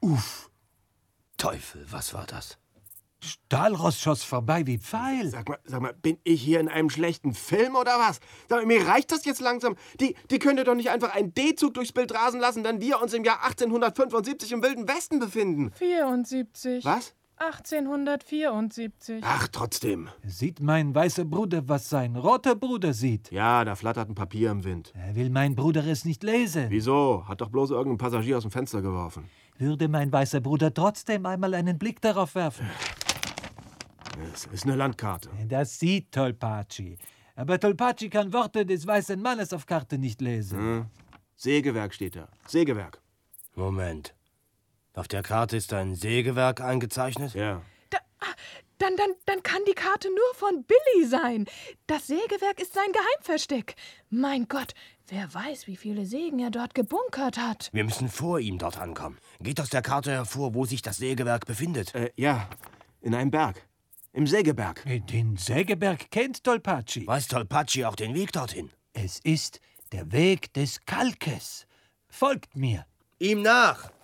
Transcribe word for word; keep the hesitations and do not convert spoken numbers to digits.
Uff. Teufel, was war das? Stahlross schoss vorbei wie Pfeil. Sag mal, sag mal, bin ich hier in einem schlechten Film oder was? Sag mal, mir reicht das jetzt langsam. Die, die könnt ihr doch nicht einfach einen D-Zug durchs Bild rasen lassen, dann wir uns im Jahr achtzehnhundertfünfundsiebzig im Wilden Westen befinden. vierundsiebzig. Was? achtzehnhundertvierundsiebzig. Ach, trotzdem. Sieht mein weißer Bruder, was sein roter Bruder sieht? Ja, da flattert ein Papier im Wind. Er will mein Bruder es nicht lesen. Wieso? Hat doch bloß irgendein Passagier aus dem Fenster geworfen. Würde mein weißer Bruder trotzdem einmal einen Blick darauf werfen? Es ist eine Landkarte. Das sieht Tolpaci. Aber Tolpaci kann Worte des weißen Mannes auf Karte nicht lesen. Hm. Sägewerk steht da. Sägewerk. Moment. Auf der Karte ist ein Sägewerk eingezeichnet? Ja. Da, dann, dann, dann kann die Karte nur von Billy sein. Das Sägewerk ist sein Geheimversteck. Mein Gott, wer weiß, wie viele Sägen er dort gebunkert hat. Wir müssen vor ihm dort ankommen. Geht aus der Karte hervor, wo sich das Sägewerk befindet? Äh, ja. In einem Berg. Im Sägeberg. Den Sägeberg kennt Tolpaci. Weiß Tolpaci auch den Weg dorthin? Es ist der Weg des Kalkes. Folgt mir. Ihm nach!